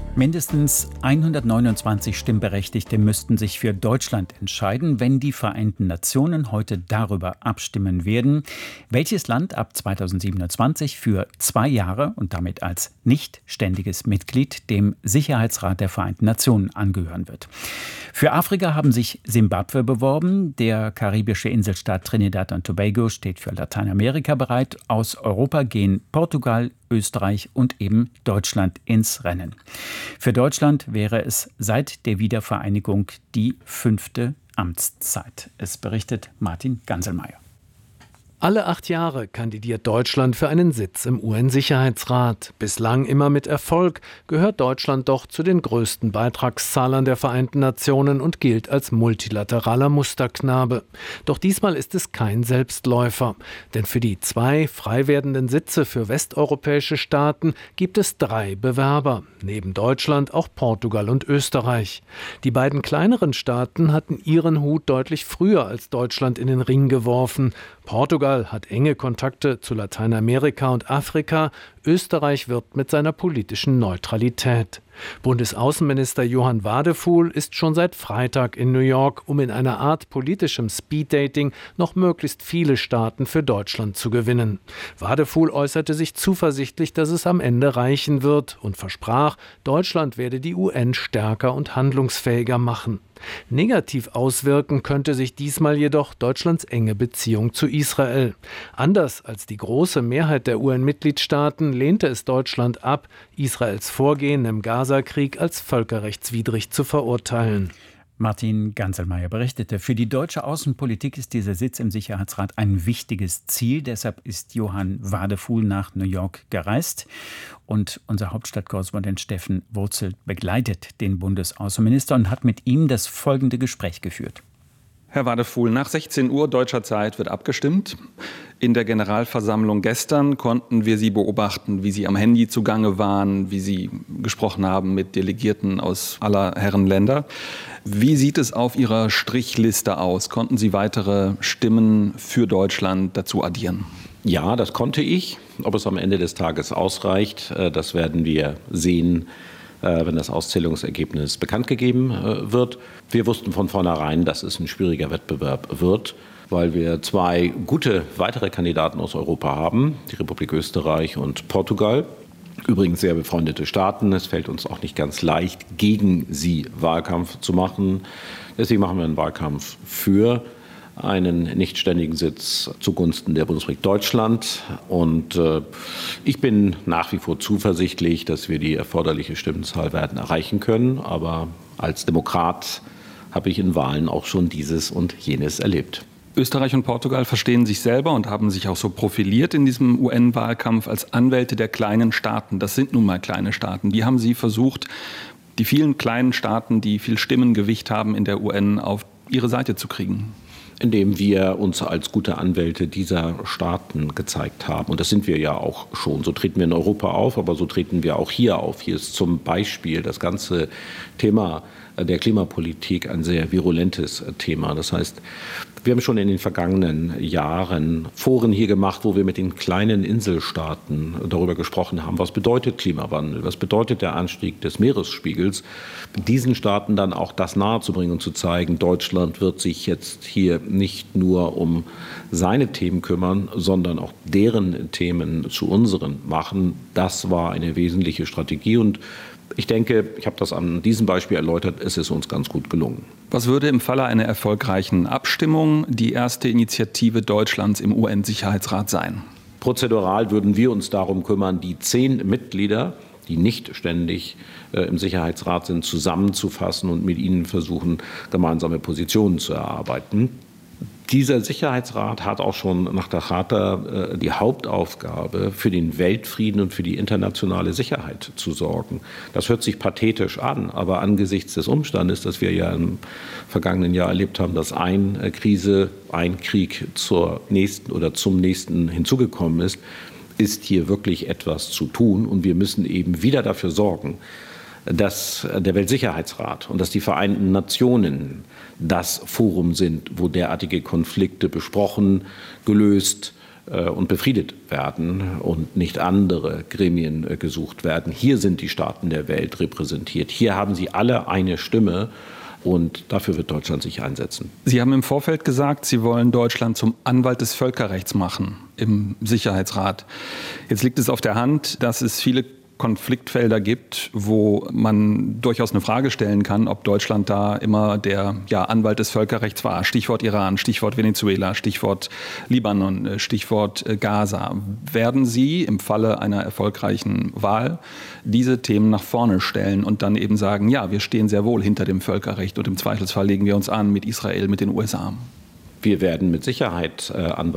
Mindestens 129 Stimmberechtigte müssten sich für Deutschland entscheiden, wenn die Vereinten Nationen heute darüber abstimmen werden, welches Land ab 2027 für 2 Jahre und damit als nicht ständiges Mitglied dem Sicherheitsrat der Vereinten Nationen angehören wird. Für Afrika haben sich Simbabwe beworben, der karibische Inselstaat Trinidad und Tobago steht für Lateinamerika bereit, aus Europa gehen Portugal, Österreich und eben Deutschland ins Rennen. Für Deutschland wäre es seit der Wiedervereinigung die 5. Amtszeit. Es berichtet Martin Ganselmeier. Alle 8 Jahre kandidiert Deutschland für einen Sitz im UN-Sicherheitsrat. Bislang immer mit Erfolg, gehört Deutschland doch zu den größten Beitragszahlern der Vereinten Nationen und gilt als multilateraler Musterknabe. Doch diesmal ist es kein Selbstläufer. Denn für die 2 frei werdenden Sitze für westeuropäische Staaten gibt es 3 Bewerber. Neben Deutschland auch Portugal und Österreich. Die beiden kleineren Staaten hatten ihren Hut deutlich früher als Deutschland in den Ring geworfen. Portugal hat enge Kontakte zu Lateinamerika und Afrika. Österreich wirbt mit seiner politischen Neutralität. Bundesaußenminister Johann Wadefuhl ist schon seit Freitag in New York, um in einer Art politischem Speeddating noch möglichst viele Staaten für Deutschland zu gewinnen. Wadefuhl äußerte sich zuversichtlich, dass es am Ende reichen wird und versprach, Deutschland werde die UN stärker und handlungsfähiger machen. Negativ auswirken könnte sich diesmal jedoch Deutschlands enge Beziehung zu Israel. Anders als die große Mehrheit der UN-Mitgliedstaaten lehnte es Deutschland ab, Israels Vorgehen im Gaza-Krieg als völkerrechtswidrig zu verurteilen. Martin Ganselmeier berichtete, für die deutsche Außenpolitik ist dieser Sitz im Sicherheitsrat ein wichtiges Ziel. Deshalb ist Johann Wadefuhl nach New York gereist. Und unser Hauptstadtkorrespondent Steffen Wurzel begleitet den Bundesaußenminister und hat mit ihm das folgende Gespräch geführt. Herr Wadefuhl, nach 16 Uhr deutscher Zeit wird abgestimmt. In der Generalversammlung gestern konnten wir Sie beobachten, wie Sie am Handy zugange waren, wie Sie gesprochen haben mit Delegierten aus aller Herren Länder. Wie sieht es auf Ihrer Strichliste aus? Konnten Sie weitere Stimmen für Deutschland dazu addieren? Ja, das konnte ich. Ob es am Ende des Tages ausreicht, das werden wir sehen, wenn das Auszählungsergebnis bekannt gegeben wird. Wir wussten von vornherein, dass es ein schwieriger Wettbewerb wird, weil wir 2 gute weitere Kandidaten aus Europa haben, die Republik Österreich und Portugal. Übrigens sehr befreundete Staaten. Es fällt uns auch nicht ganz leicht, gegen sie Wahlkampf zu machen. Deswegen machen wir einen Wahlkampf für einen nichtständigen Sitz zugunsten der Bundesrepublik Deutschland. Und ich bin nach wie vor zuversichtlich, dass wir die erforderliche Stimmenzahl werden erreichen können. Aber als Demokrat habe ich in Wahlen auch schon dieses und jenes erlebt. Österreich und Portugal verstehen sich selber und haben sich auch so profiliert in diesem UN-Wahlkampf als Anwälte der kleinen Staaten. Das sind nun mal kleine Staaten. Die haben sie versucht, die vielen kleinen Staaten, die viel Stimmengewicht haben in der UN, auf ihre Seite zu kriegen. Indem wir uns als gute Anwälte dieser Staaten gezeigt haben. Und das sind wir ja auch schon. So treten wir in Europa auf, aber so treten wir auch hier auf. Hier ist zum Beispiel das ganze Thema der Klimapolitik ein sehr virulentes Thema. Das heißt, wir haben schon in den vergangenen Jahren Foren hier gemacht, wo wir mit den kleinen Inselstaaten darüber gesprochen haben, was bedeutet Klimawandel, was bedeutet der Anstieg des Meeresspiegels, diesen Staaten dann auch das nahezubringen und zu zeigen, Deutschland wird sich jetzt hier nicht nur um seine Themen kümmern, sondern auch deren Themen zu unseren machen. Das war eine wesentliche Strategie und ich denke, ich habe das an diesem Beispiel erläutert, es ist uns ganz gut gelungen. Was würde im Falle einer erfolgreichen Abstimmung die erste Initiative Deutschlands im UN-Sicherheitsrat sein? Prozedural würden wir uns darum kümmern, die 10 Mitglieder, die nicht ständig im Sicherheitsrat sind, zusammenzufassen und mit ihnen versuchen, gemeinsame Positionen zu erarbeiten. Dieser Sicherheitsrat hat auch schon nach der Charta die Hauptaufgabe, für den Weltfrieden und für die internationale Sicherheit zu sorgen. Das hört sich pathetisch an, aber angesichts des Umstandes, dass wir ja im vergangenen Jahr erlebt haben, dass eine Krise, ein Krieg zur nächsten oder zum nächsten hinzugekommen ist hier wirklich etwas zu tun. Und wir müssen eben wieder dafür sorgen, dass der Weltsicherheitsrat und dass die Vereinten Nationen das Forum sind, wo derartige Konflikte besprochen, gelöst und befriedet werden und nicht andere Gremien gesucht werden. Hier sind die Staaten der Welt repräsentiert. Hier haben sie alle eine Stimme. Und dafür wird Deutschland sich einsetzen. Sie haben im Vorfeld gesagt, Sie wollen Deutschland zum Anwalt des Völkerrechts machen im Sicherheitsrat. Jetzt liegt es auf der Hand, dass es viele Konfliktfelder gibt, wo man durchaus eine Frage stellen kann, ob Deutschland da immer der Anwalt des Völkerrechts war. Stichwort Iran, Stichwort Venezuela, Stichwort Libanon, Stichwort Gaza. Werden Sie im Falle einer erfolgreichen Wahl diese Themen nach vorne stellen und dann eben sagen, ja, wir stehen sehr wohl hinter dem Völkerrecht und im Zweifelsfall legen wir uns an mit Israel, mit den USA? Wir werden mit Sicherheit Anwalt